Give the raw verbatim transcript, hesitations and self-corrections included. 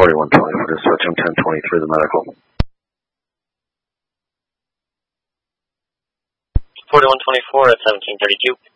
forty-one twenty-four, dispatch on ten twenty-three, the medical. forty-one twenty-four at seventeen thirty-two.